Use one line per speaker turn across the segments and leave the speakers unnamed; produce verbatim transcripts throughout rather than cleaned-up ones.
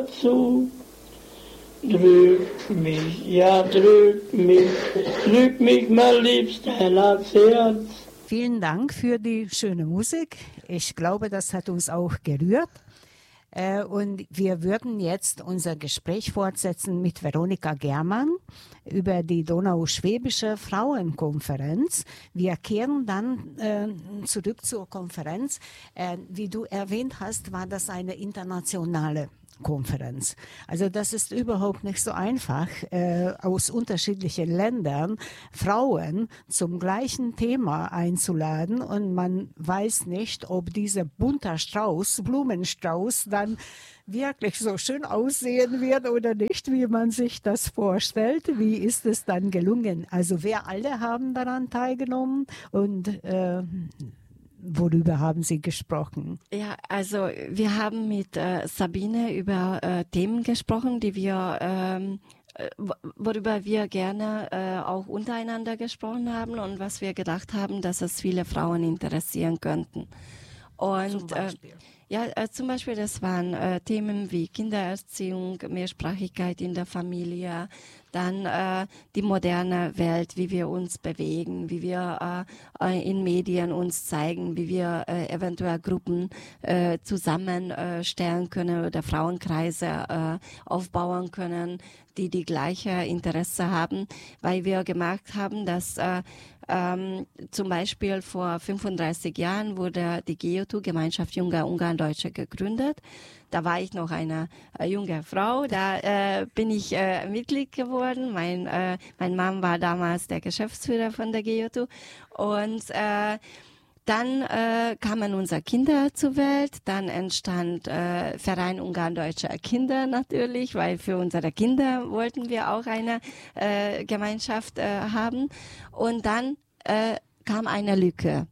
zu. Drück mich, ja drück mich, drück mich mein Liebster ans Herz.
Vielen Dank für die schöne Musik. Ich glaube, das hat uns auch gerührt. Und wir würden jetzt unser Gespräch fortsetzen mit Veronika Germann über die Donauschwäbische Frauenkonferenz. Wir kehren dann äh, zurück zur Konferenz. Äh, wie du erwähnt hast, war das eine internationale Konferenz. Also das ist überhaupt nicht so einfach, äh, aus unterschiedlichen Ländern Frauen zum gleichen Thema einzuladen, und man weiß nicht, ob dieser bunter Strauß, Blumenstrauß, dann wirklich so schön aussehen wird oder nicht, wie man sich das vorstellt. Wie ist es dann gelungen? Also wir alle haben daran teilgenommen, und äh, worüber haben Sie gesprochen?
Ja, also wir haben mit äh, Sabine über äh, Themen gesprochen, die wir, ähm, worüber wir gerne äh, auch untereinander gesprochen haben und was wir gedacht haben, dass es viele Frauen interessieren könnten. Und
Zum Beispiel?
Äh, ja, äh, zum Beispiel, das waren äh, Themen wie Kindererziehung, Mehrsprachigkeit in der Familie, dann äh, die moderne Welt, wie wir uns bewegen, wie wir äh, in Medien uns zeigen, wie wir äh, eventuell Gruppen äh, zusammenstellen äh, können oder Frauenkreise äh, aufbauen können, die die gleiche Interesse haben, weil wir gemerkt haben, dass äh, ähm, zum Beispiel vor fünfunddreißig Jahren wurde die G E T U, Gemeinschaft junger Ungarn-Deutsche, gegründet. Da war ich noch eine äh, junge Frau, da äh, bin ich äh, Mitglied geworden. Mein, äh, mein Mann war damals der Geschäftsführer von der G E T U, und äh, dann äh, kamen unsere Kinder zur Welt, dann entstand äh, Verein Ungarn-Deutscher Kinder natürlich, weil für unsere Kinder wollten wir auch eine äh, Gemeinschaft äh, haben. Und dann äh, kam eine Lücke.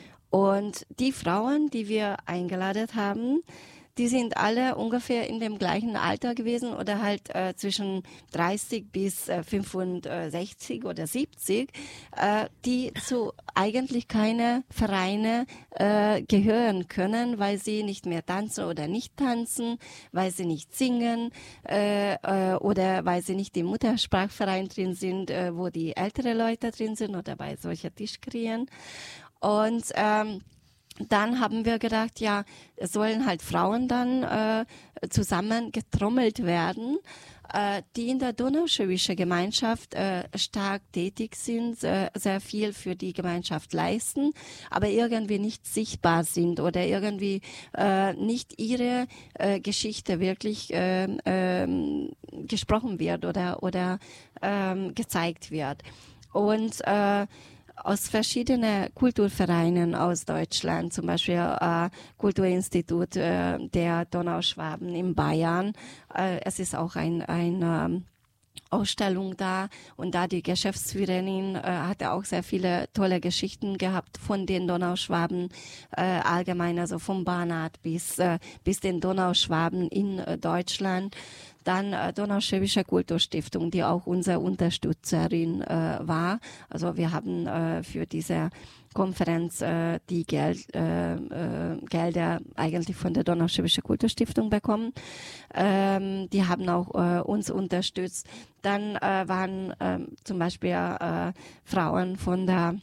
Und die Frauen, die wir eingeladen haben, die sind alle ungefähr in dem gleichen Alter gewesen oder halt äh, zwischen dreißig bis äh, fünfundsechzig oder siebzig, äh, die zu eigentlich keine Vereine äh, gehören können, weil sie nicht mehr tanzen oder nicht tanzen, weil sie nicht singen äh, äh, oder weil sie nicht im Muttersprachverein drin sind, äh, wo die ältere Leute drin sind oder bei solchen Tischkriegen. Und ähm, dann haben wir gedacht, ja, es sollen halt Frauen dann äh, zusammen getrommelt werden, äh, die in der Donauschwäbischen Gemeinschaft äh, stark tätig sind, äh, sehr viel für die Gemeinschaft leisten, aber irgendwie nicht sichtbar sind oder irgendwie äh, nicht ihre äh, Geschichte wirklich äh, äh, gesprochen wird oder, oder äh, gezeigt wird. Und äh, aus verschiedenen Kulturvereinen aus Deutschland, zum Beispiel äh, Kulturinstitut äh, der Donauschwaben in Bayern. Äh, es ist auch ein, ein ähm, Ausstellung da, und da die Geschäftsführerin äh, hatte auch sehr viele tolle Geschichten gehabt von den Donauschwaben äh, allgemein, also vom Banat bis äh, bis den Donauschwaben in äh, Deutschland. Dann äh, Donauschwäbische Kulturstiftung, die auch unsere Unterstützerin äh, war. Also wir haben äh, für diese Konferenz äh, die Geld, äh, äh, Gelder eigentlich von der Donauschwäbische Kulturstiftung bekommen. Ähm, die haben auch äh, uns unterstützt. Dann äh, waren äh, zum Beispiel äh, Frauen von der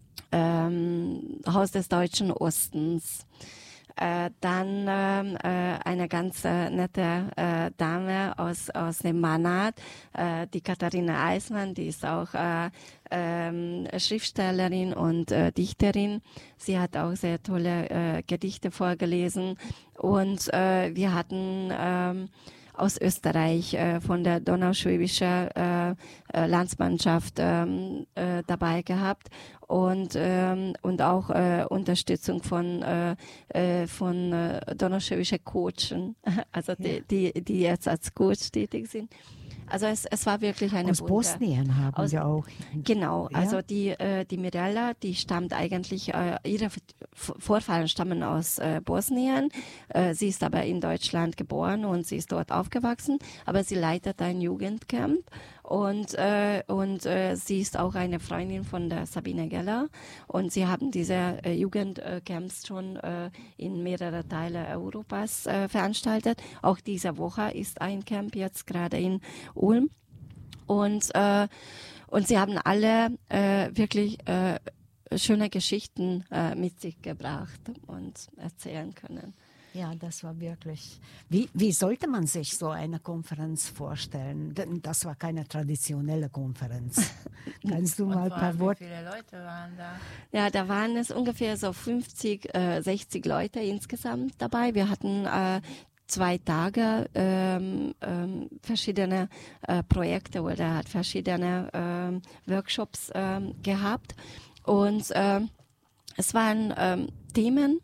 ähm, Haus des Deutschen Ostens. Äh, dann äh, eine ganz äh, nette äh, Dame aus aus dem Banat, äh, die Katharina Eismann, die ist auch äh, ähm, Schriftstellerin und äh, Dichterin. Sie hat auch sehr tolle äh, Gedichte vorgelesen, und äh, wir hatten ähm, aus Österreich äh, von der Donauschwäbischen äh, äh, Landsmannschaft ähm, äh, dabei gehabt, und ähm, und auch äh, Unterstützung von äh, äh, von äh, Donauschwäbischen Coachen, also die, die die jetzt als Coach tätig sind. Also es, es war wirklich eine
Aus
bunte,
Bosnien haben
aus,
wir auch.
Genau,
Ja?
also die äh, die Mirella, die stammt eigentlich, äh, ihre Vorfahren stammen aus äh, Bosnien. Äh, sie ist aber in Deutschland geboren und sie ist dort aufgewachsen, aber sie leitet ein Jugendcamp, Und, äh, und äh, sie ist auch eine Freundin von der Sabine Geller. Und sie haben diese äh, Jugendcamps schon äh, in mehrere Teile Europas äh, veranstaltet. Auch diese Woche ist ein Camp jetzt gerade in Ulm. Und, äh, und sie haben alle äh, wirklich äh, schöne Geschichten äh, mit sich gebracht und erzählen können.
Ja, das war wirklich. Wie, wie sollte man sich so eine Konferenz vorstellen? Denn das war keine traditionelle Konferenz. Kannst du mal ein paar Worte?
Wie viele Leute waren da?
Ja, da waren es ungefähr so fünfzig, äh, sechzig Leute insgesamt dabei. Wir hatten äh, zwei Tage ähm, ähm, verschiedene äh, Projekte oder hat verschiedene ähm, Workshops ähm, gehabt. Und ähm, es waren ähm, Themen,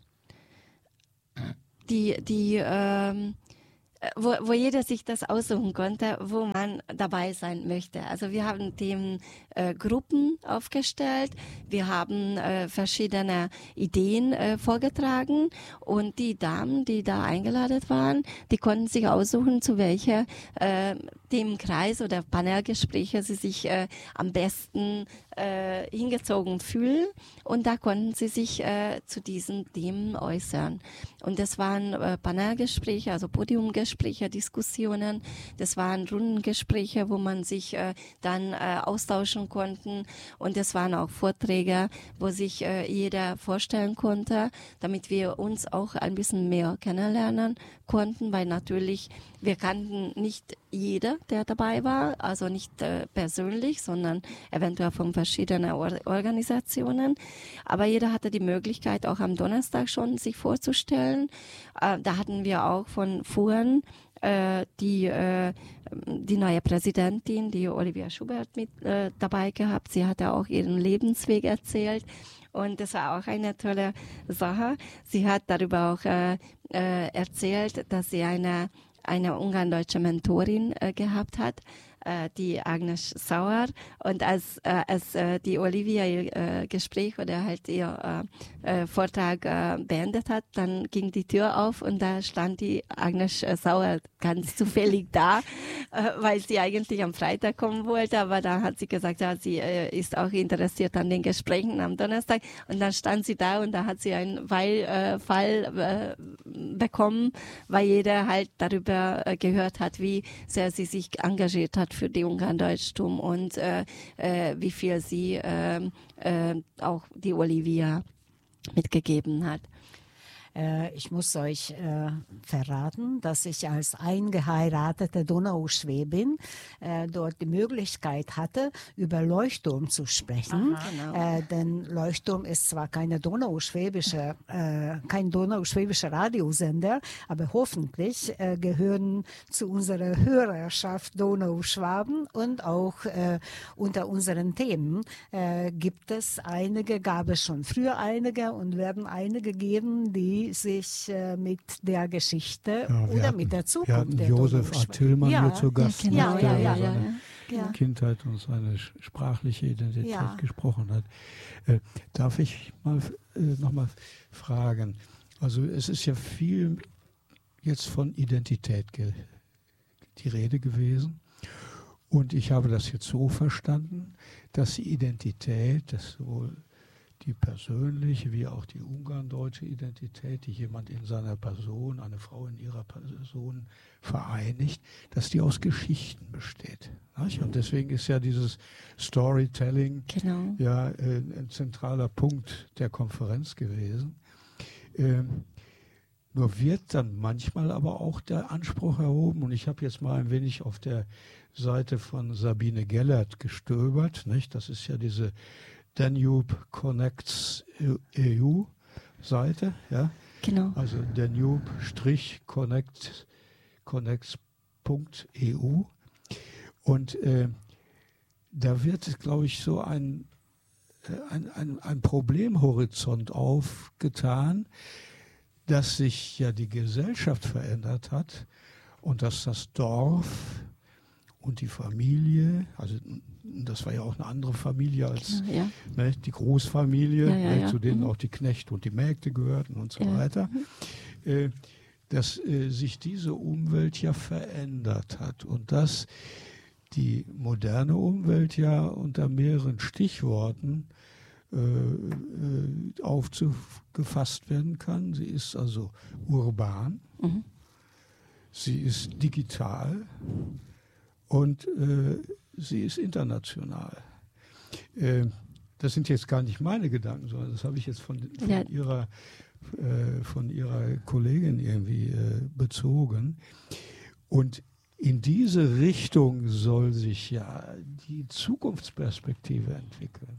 die, die ähm, wo, wo jeder sich das aussuchen konnte, wo man dabei sein möchte. Also wir haben Themen äh, Gruppen aufgestellt, wir haben äh, verschiedene Ideen äh, vorgetragen und die Damen, die da eingeladen waren, die konnten sich aussuchen, zu welcher äh, Themenkreis oder Panelgespräche sie sich äh, am besten äh, hingezogen fühlen und da konnten sie sich äh, zu diesen Themen äußern. Und das waren äh, Panelgespräche, also Podiumgespräche, Diskussionen, das waren Rundengespräche, wo man sich äh, dann äh, austauschen konnte und das waren auch Vorträge, wo sich äh, jeder vorstellen konnte, damit wir uns auch ein bisschen mehr kennenlernen konnten, weil natürlich wir kannten nicht jeder, der dabei war, also nicht äh, persönlich, sondern eventuell von verschiedenen Or Organisationen. Aber jeder hatte die Möglichkeit, auch am Donnerstag schon sich vorzustellen. Äh, da hatten wir auch von Fuhren äh, die, äh, die neue Präsidentin, die Olivia Schubert, mit äh, dabei gehabt. Sie hatte auch ihren Lebensweg erzählt. Und das war auch eine tolle Sache. Sie hat darüber auch äh, äh, erzählt, dass sie eine eine ungarn-deutsche Mentorin äh, gehabt hat, äh, die Agnes Sauer. Und als, äh, als äh, die Olivia ihr äh, Gespräch oder halt ihr äh, äh, Vortrag äh, beendet hat, dann ging die Tür auf und da stand die Agnes äh, Sauer ganz zufällig da, äh, weil sie eigentlich am Freitag kommen wollte, aber da hat sie gesagt, ja, sie äh, ist auch interessiert an den Gesprächen am Donnerstag und dann stand sie da und da hat sie einen Weil, äh, Fall äh, bekommen, weil jeder halt darüber gehört hat, wie sehr sie sich engagiert hat für die Ungarn-Deutschtum und äh, äh, wie viel sie äh, äh, auch die Olivia mitgegeben hat.
Ich muss euch äh, verraten, dass ich als eingeheiratete Donauschwäbin äh, dort die Möglichkeit hatte, über Leuchtturm zu sprechen.
Aha, genau.
äh, denn Leuchtturm ist zwar keine donauschwäbische, äh, kein donauschwäbischer Radiosender, aber hoffentlich äh, gehören zu unserer Hörerschaft Donauschwaben und auch äh, unter unseren Themen äh, gibt es einige, gab es schon früher einige und werden einige geben, die sich äh, mit der Geschichte
ja,
oder
hatten,
mit der Zukunft
wir hatten
der
Josef A. Tillmann
ja,
hier zu Gast,
ja, genau,
ne,
ja,
der
ja,
über
ja,
seine
ja.
Kindheit und seine sprachliche Identität
Ja.
gesprochen hat. Äh, darf ich mal äh, nochmal fragen? Also es ist ja viel jetzt von Identität die Rede gewesen. Und ich habe das jetzt so verstanden, dass die Identität, dass sowohl die persönliche wie auch die ungarndeutsche Identität, die jemand in seiner Person, eine Frau in ihrer Person vereinigt, dass die aus Geschichten besteht. Nicht? Und deswegen ist ja dieses Storytelling
Genau.
ja äh, ein zentraler Punkt der Konferenz gewesen. Ähm, nur wird dann manchmal aber auch der Anspruch erhoben, und ich habe jetzt mal ein wenig auf der Seite von Sabine Gellert gestöbert, nicht? Das ist ja diese Danube Connects E U Seite, ja.
Genau.
Also Danube-Connects Connects.eu und äh, da wird, glaube ich, so ein, ein, ein, ein Problemhorizont aufgetan, dass sich ja die Gesellschaft verändert hat und dass das Dorf und die Familie, also das war ja auch eine andere Familie als
Genau, ja.
ne, die Großfamilie,
Ja, ja,
ne,
ja.
zu denen
Mhm.
auch die Knechte und die Mägde gehörten und so
Ja.
weiter, äh, dass äh, sich diese Umwelt ja verändert hat und dass die moderne Umwelt ja unter mehreren Stichworten äh, äh, aufgefasst werden kann. Sie ist also urban, mhm. sie ist digital und äh, sie ist international. Äh, das sind jetzt gar nicht meine Gedanken, sondern das habe ich jetzt von, von ja. ihrer äh, von ihrer Kollegin irgendwie äh, bezogen. Und in diese Richtung soll sich ja die Zukunftsperspektive entwickeln.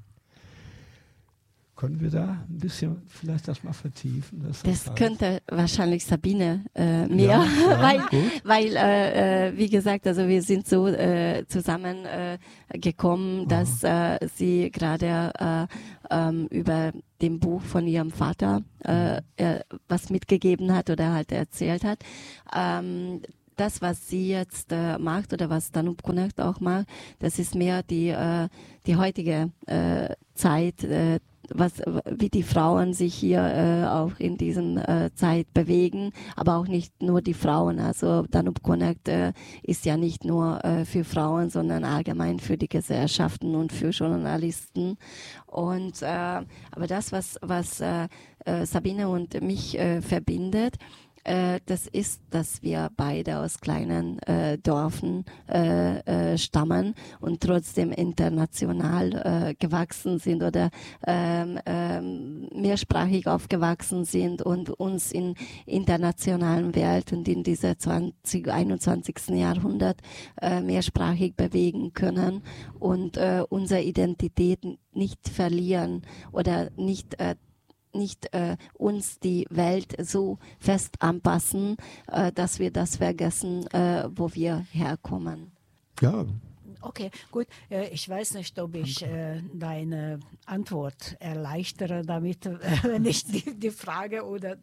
Können wir da ein bisschen vielleicht das mal vertiefen? Das,
das könnte wahrscheinlich Sabine äh, mehr, ja, ja, weil, weil äh, wie gesagt, also wir sind so äh, zusammen äh, gekommen, dass äh, sie gerade äh, ähm, über dem Buch von ihrem Vater äh, äh, was mitgegeben hat oder halt erzählt hat. Ähm, Das, was sie jetzt äh, macht oder was Danube Connect auch macht, das ist mehr die, äh, die heutige äh, Zeit, äh, was, wie die Frauen sich hier äh, auch in diesen äh, Zeit bewegen, aber auch nicht nur die Frauen. Also Danube Connect äh, ist ja nicht nur äh, für Frauen, sondern allgemein für die Gesellschaften und für Journalisten. Und äh, aber das, was, was äh, äh, Sabine und mich äh, verbindet, das ist, dass wir beide aus kleinen äh, Dörfern äh, äh, stammen und trotzdem international äh, gewachsen sind oder ähm, ähm, mehrsprachig aufgewachsen sind und uns in internationalen Welt und in dieser zwanzig, einundzwanzigsten Jahrhundert äh, mehrsprachig bewegen können und äh, unsere Identität nicht verlieren oder nicht äh, nicht äh, uns die Welt so fest anpassen, äh, dass wir das vergessen, äh, wo wir herkommen.
Ja.
Okay, gut. Äh, ich weiß nicht, ob ich äh, deine Antwort erleichtere damit, äh, wenn ich die, die Frage oder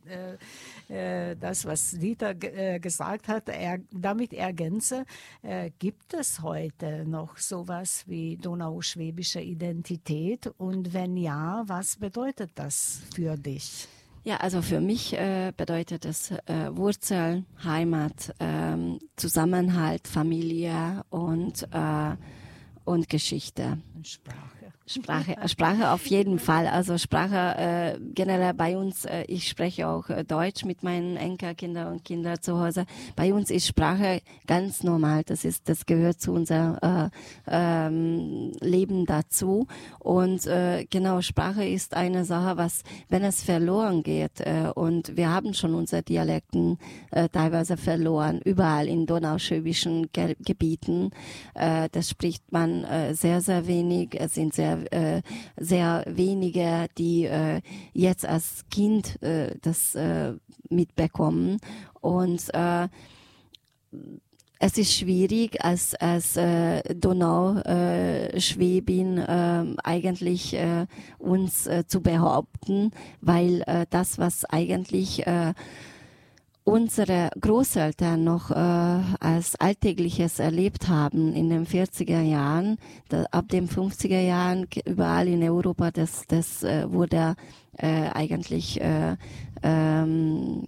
äh, äh, das, was Dieter äh, gesagt hat, er, damit ergänze. Äh, gibt es heute noch sowas wie donauschwäbische Identität? Und wenn ja, was bedeutet das für dich?
Ja, also für mich äh, bedeutet es äh, Wurzeln, Heimat, ähm, Zusammenhalt, Familie und, äh, und Geschichte.
Und Sprache.
Sprache, Sprache auf jeden Fall. Also Sprache äh, generell bei uns, äh, ich spreche auch äh, Deutsch mit meinen Enkelkindern und Kindern zu Hause. Bei uns ist Sprache ganz normal. Das ist, das gehört zu unserem äh, ähm, Leben dazu. Und äh, genau, Sprache ist eine Sache, was, wenn es verloren geht, äh, und wir haben schon unsere Dialekten äh, teilweise verloren, überall in donauschwäbischen Ge- Gebieten. Äh, das spricht man äh, sehr, sehr wenig. Es sind sehr Äh, sehr wenige, die äh, jetzt als Kind äh, das äh, mitbekommen. Und äh, es ist schwierig, als, als äh, Donauschwäbin äh, eigentlich äh, uns äh, zu behaupten, weil äh, das, was eigentlich äh, unsere Großeltern noch äh, als Alltägliches erlebt haben in den vierziger Jahren, da, ab den fünfziger Jahren überall in Europa, das, das äh, wurde äh, eigentlich äh, ähm,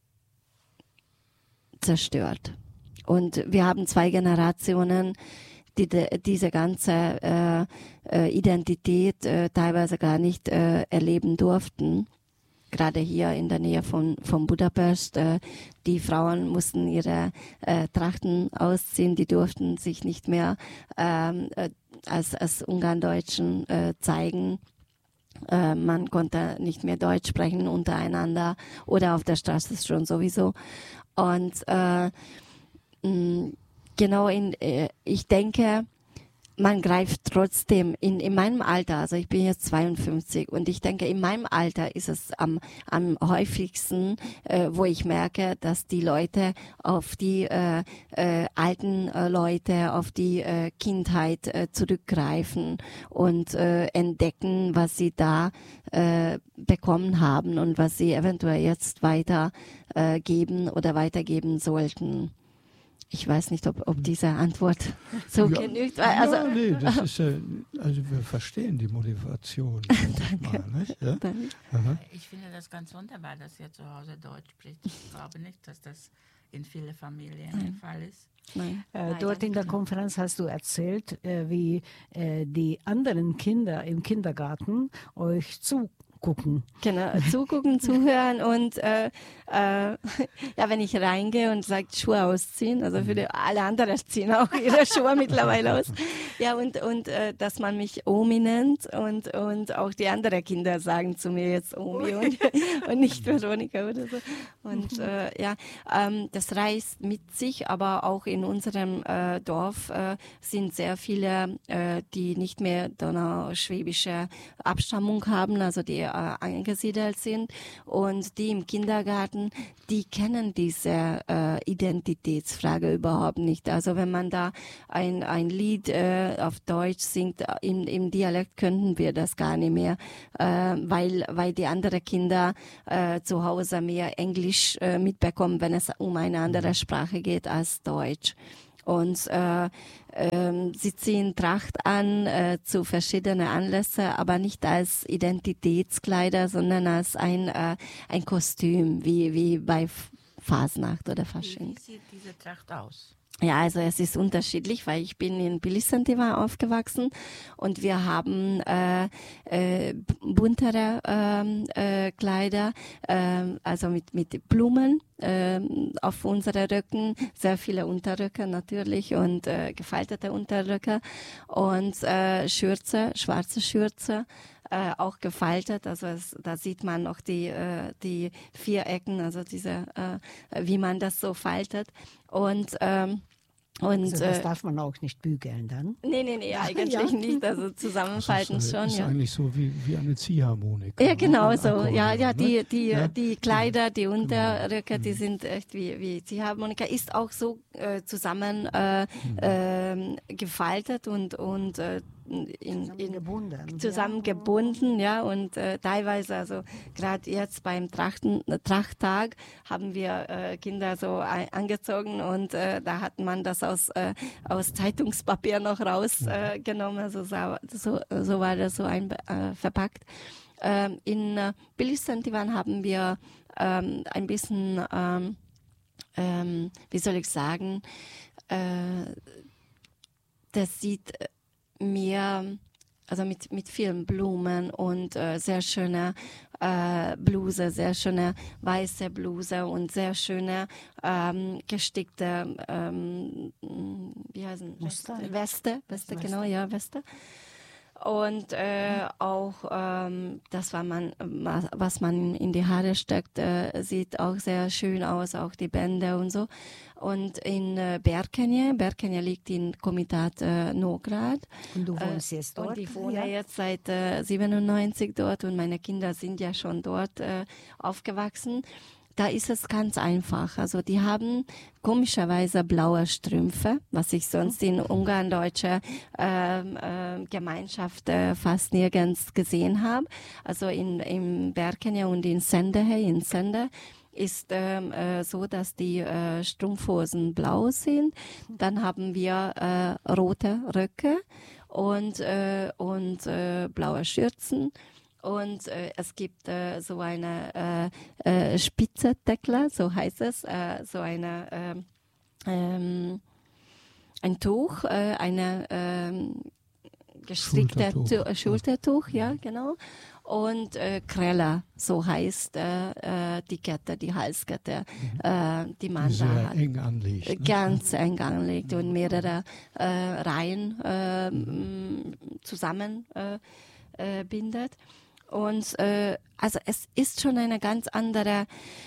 zerstört. Und wir haben zwei Generationen, die de, diese ganze äh, äh, Identität äh, teilweise gar nicht äh, erleben durften. Gerade hier in der Nähe von, von Budapest. Äh, die Frauen mussten ihre äh, Trachten ausziehen, die durften sich nicht mehr ähm, äh, als, als Ungarndeutschen äh, zeigen. Äh, man konnte nicht mehr Deutsch sprechen untereinander oder auf der Straße schon sowieso. Und äh, mh, genau, in, äh, ich denke, man greift trotzdem in, in meinem Alter, also ich bin jetzt zweiundfünfzig und ich denke, in meinem Alter ist es am, am häufigsten, äh, wo ich merke, dass die Leute auf die äh, äh, alten äh, Leute, auf die äh, Kindheit äh, zurückgreifen und äh, entdecken, was sie da äh, bekommen haben und was sie eventuell jetzt weitergeben äh, geben oder weitergeben sollten. Ich weiß nicht, ob, ob diese Antwort so
ja,
genügt. Also,
ja, nee, das ist ja, also wir verstehen die Motivation.
Danke.
Mal, nicht? Ja?
Danke.
Ich finde das ganz wunderbar, dass ihr zu Hause Deutsch spricht. Ich glaube nicht, dass das in vielen Familien der Fall ist.
Nein.
Äh, dort in der Konferenz hast du erzählt, äh, wie äh, die anderen Kinder im Kindergarten euch zugucken.
Genau, zugucken, zuhören und äh, äh, ja, wenn ich reingehe und sage Schuhe ausziehen, also für die, alle anderen ziehen auch ihre Schuhe mittlerweile aus. Ja, und, und äh, dass man mich Omi nennt und, und auch die anderen Kinder sagen zu mir jetzt Omi und, und nicht Veronika oder so. Und äh, ja, ähm, das reißt mit sich, aber auch in unserem äh, Dorf äh, sind sehr viele, äh, die nicht mehr donauschwäbische Abstammung haben, also die äh, angesiedelt sind und die im Kindergarten, die kennen diese äh, Identitätsfrage überhaupt nicht. Also wenn man da ein, ein Lied äh, auf Deutsch singt, im, im Dialekt könnten wir das gar nicht mehr, äh, weil, weil die anderen Kinder äh, zu Hause mehr Englisch äh, mitbekommen, wenn es um eine andere Sprache geht als Deutsch. Und äh, ähm, sie ziehen Tracht an äh, zu verschiedenen Anlässen, aber nicht als Identitätskleider, sondern als ein, äh, ein Kostüm, wie, wie bei Fasnacht oder Fasching.
Wie sieht diese Tracht aus?
Ja, also es ist unterschiedlich, weil ich bin in Bilisantiva aufgewachsen und wir haben äh, äh, buntere ähm, äh, Kleider, äh, also mit mit Blumen äh, auf unsere Röcken, sehr viele Unterröcke natürlich und äh, gefaltete Unterröcke und äh, Schürze, schwarze Schürze. Äh, auch gefaltet, also es, da sieht man noch die äh, die Vierecken, also diese äh, wie man das so faltet und ähm, und
Also das
äh,
darf man auch nicht bügeln dann?
nee, nee, nee, eigentlich
Ja.
nicht, also zusammenfalten
das ist, äh,
schon,
ist
ja.
eigentlich so wie, wie eine Ziehharmonika.
Ja, genau
Ein
so.
Akkordeon,
Ja, ja,
ne?
die, die,
Ja.
die Kleider, die Unterröcke,
Mhm.
die sind echt wie, wie Ziehharmonika, ist auch so äh, zusammen äh,
Mhm.
ähm, gefaltet und, und äh, in, in,
Zusammengebunden.
zusammengebunden, ja, und äh, teilweise, also gerade jetzt beim Trachten, Trachttag haben wir äh, Kinder so ein, angezogen und äh, da hat man das aus, äh, aus Zeitungspapier noch rausgenommen, äh, genommen, also so, so, so war das so ein, äh, verpackt. Ähm, in äh, Bilisantivan haben wir ähm, ein bisschen, ähm, ähm, wie soll ich sagen, äh, das sieht mehr, also mit, mit vielen Blumen und äh, sehr schöne äh, Bluse, sehr schöne weiße Bluse und sehr schöne ähm, gestickte, ähm, wie heißen
Muster?
Weste, Weste, Weste,
Weste.
genau, ja, Weste. Und äh, auch ähm, das, was man, was man in die Haare steckt, äh, sieht auch sehr schön aus, auch die Bänder und so. Und in äh, Berkenje, Berkenje liegt in Komitat äh, Nograd.
Und du wohnst
Äh,
jetzt dort?
Und ich wohne
Ja.
jetzt seit äh, siebenundneunzig dort und meine Kinder sind ja schon dort äh, aufgewachsen. Da ist es ganz einfach. Also die haben komischerweise blaue Strümpfe, was ich sonst in ungarn-deutscher ähm, äh, Gemeinschaft äh, fast nirgends gesehen habe. Also in, in Berkenje und in Sendehe, in Sende ist ähm, äh, so, dass die äh, Strumpfhosen blau sind. Dann haben wir äh, rote Röcke und, äh, und äh, blaue Schürzen. Und äh, es gibt äh, so eine äh, äh, Spitzedeckler, so heißt es, äh, so eine ähm, ähm, ein Tuch, äh, eine ähm, gestrickte
Schultertuch.
Tu- Schultertuch, ja genau. Und äh, Kreller, so heißt äh, äh, die Kette, die Halskette, äh, die man
Die
da
sehr
hat.
eng anliegt. Ne?
Ganz eng anlegt und mehrere äh, Reihen äh, m, zusammen äh, äh, bindet. Und äh, also es ist schon eine ganz andere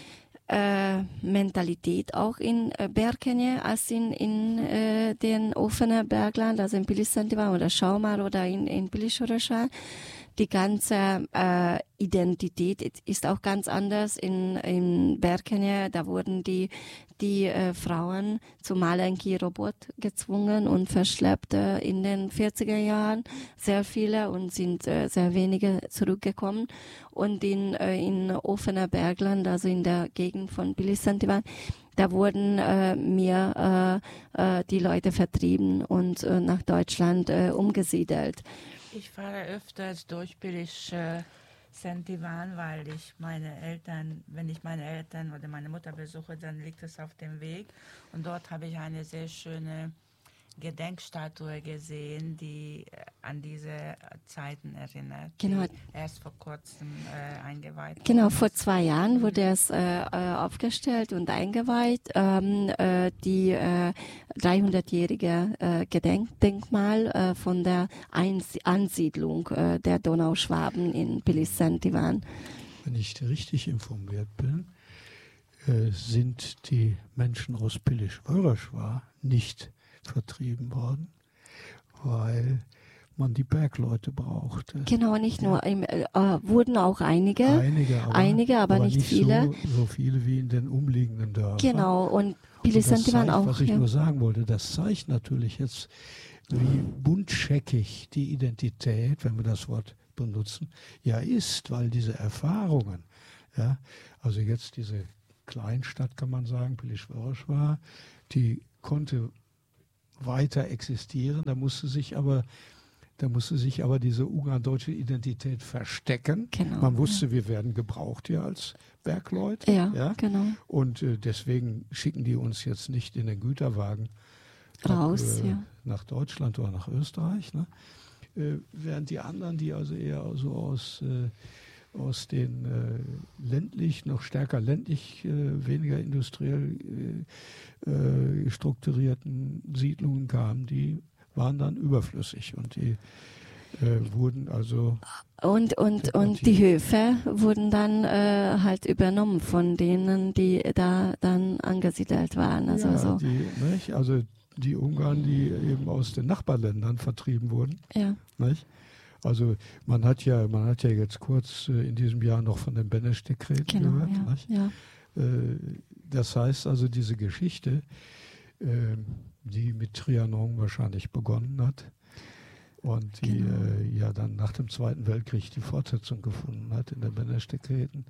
äh, Mentalität auch in äh, Berkenje als in, in äh, den offenen Bergland, also in Bilisantiva oder Schaumar oder in, in Bilisorosha. Die ganze äh, Identität ist auch ganz anders in, in Berkenje. Da wurden die, die äh, Frauen zu Malenki-Robot gezwungen und verschleppt äh, in den vierziger Jahren. Sehr viele und sind äh, sehr wenige zurückgekommen. Und in, äh, in offener Bergland, also in der Gegend von Bilisantiva, da wurden äh, mir äh, äh, die Leute vertrieben und äh, nach Deutschland äh, umgesiedelt.
Ich fahre öfters durch Bilisch äh, Saint Ivan, weil ich meine Eltern, wenn ich meine Eltern oder meine Mutter besuche, dann liegt es auf dem Weg. Und dort habe ich eine sehr schöne Gedenkstatue gesehen, die an diese Zeiten erinnert,
genau.
die erst vor kurzem äh, eingeweiht wurde.
Genau, vor zwei Jahren wurde es äh, aufgestellt und eingeweiht. Ähm, äh, die äh, dreihundertjährige äh, Gedenkdenkmal äh, von der Eins- Ansiedlung äh, der Donauschwaben in Pilis-Saint Ivan.
Wenn ich richtig informiert bin, äh, sind die Menschen aus Pilis-Wöhrischwa nicht vertrieben worden, weil man die Bergleute brauchte.
Genau, nicht nur, im, äh, wurden auch einige,
einige, aber,
einige, aber, aber nicht, nicht viele.
So, so viele wie in den umliegenden Dörfern.
Genau, und Pilis-Saint Ivan auch.
Was ich
ja.
nur sagen wollte, das zeigt natürlich jetzt, wie buntscheckig die Identität, wenn wir das Wort benutzen, ja ist, weil diese Erfahrungen, ja, also jetzt diese Kleinstadt, kann man sagen, Pilis-Wöhrischwa, die konnte weiter existieren, da musste sich aber da musste sich aber diese ungardeutsche Identität verstecken.
Genau,
Man wusste,
ja.
wir werden gebraucht hier als Bergleute.
Ja,
ja?
genau.
Und äh, deswegen schicken die uns jetzt nicht in den Güterwagen
raus,
nach, äh,
ja.
nach Deutschland oder nach Österreich. Ne? Äh, während die anderen, die also eher so aus, äh, aus den äh, ländlich, noch stärker ländlich, äh, weniger industriell äh, äh, strukturierten Siedlungen kamen, die waren dann überflüssig und die äh, wurden also
und und und die Höfe wurden dann äh, halt übernommen von denen, die da dann angesiedelt waren. Also
ja,
so.
die, nicht? Also die Ungarn, die eben aus den Nachbarländern vertrieben wurden.
Ja.
Nicht? Also man hat ja, man hat ja jetzt kurz äh, in diesem Jahr noch von den Beneš-Dekreten
genau,
gehört.
Ja,
nicht?
ja.
Äh, das heißt also, diese Geschichte, äh, die mit Trianon wahrscheinlich begonnen hat und die
Genau.
äh, ja dann nach dem Zweiten Weltkrieg die Fortsetzung gefunden hat in den Beneš-Dekreten.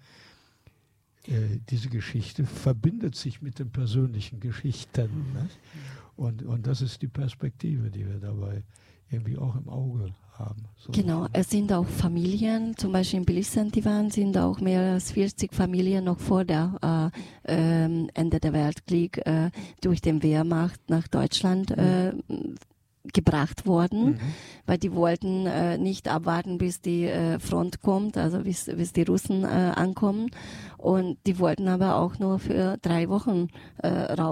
Äh, diese Geschichte verbindet sich mit den persönlichen Geschichten. Mhm. Nicht? Und, und das ist die Perspektive, die wir dabei irgendwie auch im Auge haben. So
Genau, es sind auch Familien, zum Beispiel in Pilis-Saint Ivan sind auch mehr als vierzig Familien noch vor der äh, äh, Ende der Weltkrieg äh, durch den Wehrmacht nach Deutschland äh, gebracht worden, mhm. weil die wollten äh, nicht abwarten, bis die äh, Front kommt, also bis, bis die Russen äh, ankommen. Und die wollten aber auch nur für drei Wochen äh,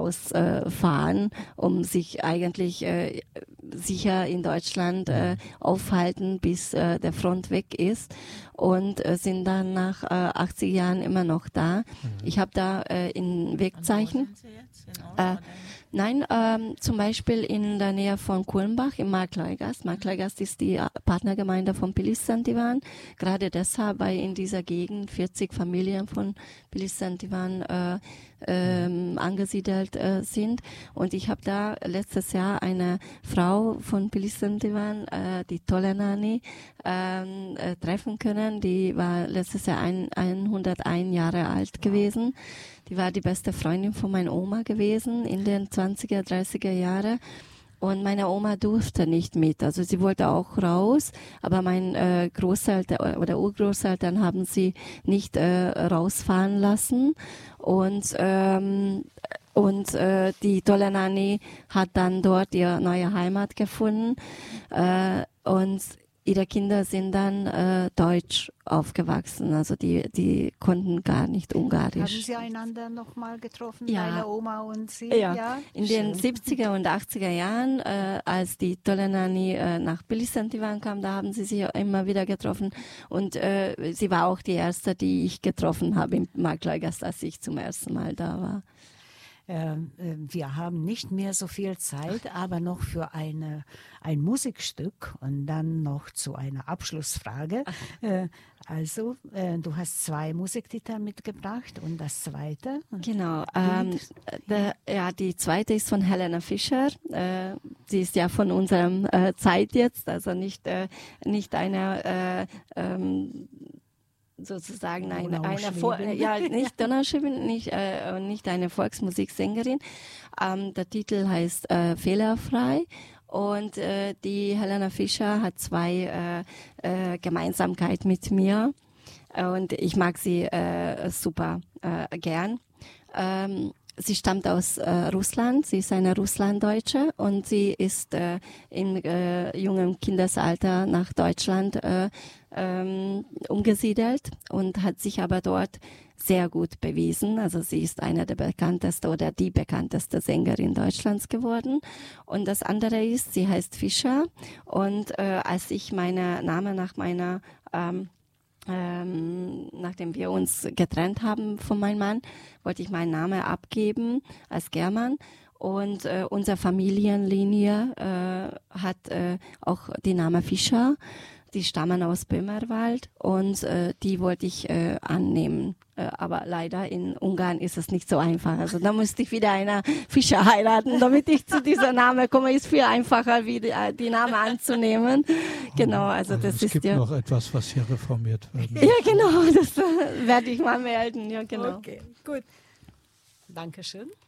rausfahren, äh, um sich eigentlich äh, sicher in Deutschland äh, aufhalten, bis äh, der Front weg ist. Und äh, sind dann nach äh, achtzig Jahren immer noch da. Mhm. Ich habe da äh, in Wegzeichen.
Und wo sind Sie jetzt? In Ort,
äh, Nein, ähm, zum Beispiel in der Nähe von Kulmbach im Markleugast. Markleugast ist die Partnergemeinde von Pilis-Saint Ivan. Gerade deshalb, weil in dieser Gegend vierzig Familien von Pilis-Saint Ivan äh, ähm, angesiedelt äh, sind. Und ich habe da letztes Jahr eine Frau von Pilis-Saint Ivan, äh, die Tolenani, ähm, äh, treffen können. Die war letztes Jahr ein, hunderteins Jahre alt gewesen. Die war die beste Freundin von meiner Oma gewesen in den zwanziger, dreißiger Jahre. Und meine Oma durfte nicht mit. Also sie wollte auch raus, aber mein äh, Großeltern oder Urgroßeltern haben sie nicht äh, rausfahren lassen. Und ähm, und äh, die Tolenani hat dann dort ihre neue Heimat gefunden. Äh, und ihre Kinder sind dann äh, deutsch aufgewachsen, also die, die konnten gar nicht Ungarisch.
Haben Sie einander nochmal getroffen,
ja.
deine Oma und Sie?
Ja,
ja?
in
Schön.
den siebziger und achtziger Jahren, äh, als die Tolenani äh, nach Pilis-Saint Ivan kam, da haben sie sich immer wieder getroffen und äh, sie war auch die erste, die ich getroffen habe im Markleugast, als ich zum ersten Mal da war.
Wir haben nicht mehr so viel Zeit, aber noch für eine, ein Musikstück und dann noch zu einer Abschlussfrage. Also, du hast zwei Musiktitel mitgebracht und das zweite?
Genau, ähm, der, ja, die zweite ist von Helena Fischer. Äh, sie ist ja von unserer äh, Zeit jetzt, also nicht, äh, nicht eine äh, ähm, sozusagen eine, eine Vor ja nicht Donauschwäbin, nicht äh, nicht eine Volksmusiksängerin. Ähm, der Titel heißt äh, Fehlerfrei und äh, die Helena Fischer hat zwei äh, äh, Gemeinsamkeiten mit mir. und ich mag sie äh, super äh, gern. Ähm, Sie stammt aus äh, Russland, sie ist eine Russlanddeutsche und sie ist äh, in äh, jungem Kindesalter nach Deutschland äh, ähm, umgesiedelt und hat sich aber dort sehr gut bewiesen. Also sie ist eine der bekanntesten oder die bekannteste Sängerin Deutschlands geworden. Und das andere ist, sie heißt Fischer und äh, als ich meinen Namen nach meiner ähm, Ähm, nachdem wir uns getrennt haben von meinem Mann, wollte ich meinen Namen abgeben als German. Und äh, unsere Familienlinie äh, hat äh, auch die Name Fischer. Die stammen aus Böhmerwald und äh, die wollte ich äh, annehmen. Äh, aber leider in Ungarn ist es nicht so einfach. Also da musste ich wieder einen Fischer heiraten, damit ich zu dieser Name komme. Ist viel einfacher, wie die, die Namen anzunehmen. Genau, also,
also
das
es
ist
gibt
ja
noch etwas, was hier reformiert wird.
ja, genau, das äh, werde ich mal melden. Ja, genau.
Okay, gut. Dankeschön.